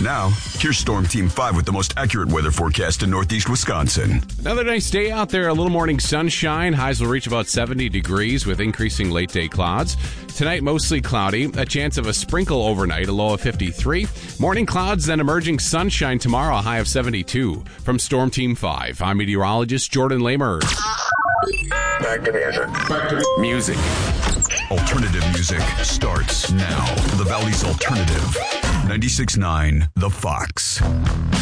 Now, here's Storm Team 5 with the most accurate weather forecast in Northeast Wisconsin. Another nice day out there. A little morning sunshine. Highs will reach about 70 degrees with increasing late-day clouds. Tonight, mostly cloudy. A chance of a sprinkle overnight, a low of 53. Morning clouds, then emerging sunshine tomorrow, a high of 72. From Storm Team 5, I'm meteorologist Jordan Lamer. Back to music. Alternative music starts now. The Valley's Alternative. 96.9 The Fox.